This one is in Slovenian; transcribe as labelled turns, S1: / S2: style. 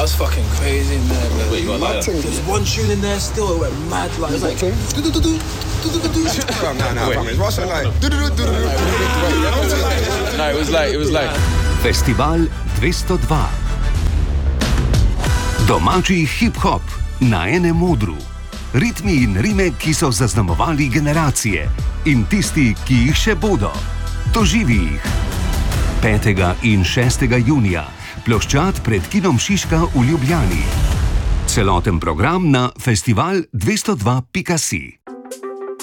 S1: was fucking crazy in there, bro. Wait, you got like there's one tune in there still, it went mad, like, it was like... No, it was like...
S2: Festival 202. Domači hip-hop na enem odru. Ritmi in rime, ki so zaznamovali generacije in tisti, ki jih še bodo. Doživi jih. 5. in 6. junija, ploščad pred kinom Šiška v Ljubljani. Celoten program na festival202.si.